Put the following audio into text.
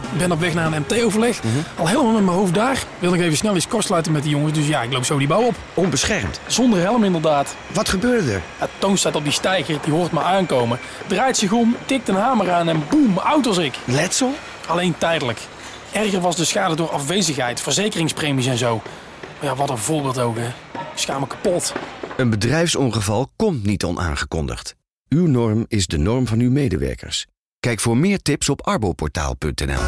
Ik ben op weg naar een MT-overleg. Al helemaal met mijn hoofd daar. Wil ik even snel eens kortsluiten met die jongens. Dus ja, ik loop zo die bouw op. Onbeschermd. Zonder helm inderdaad. Wat gebeurde er? Ja, Toon staat op die steiger, die hoort me aankomen. Draait zich om, tikt een hamer aan en boem, oud als ik. Letsel? Alleen tijdelijk. Erger was de schade door afwezigheid, verzekeringspremies en zo. Maar ja, wat een voorbeeld ook, hè. Ik schaam me kapot. Een bedrijfsongeval komt niet onaangekondigd. Uw norm is de norm van uw medewerkers. Kijk voor meer tips op arboportaal.nl.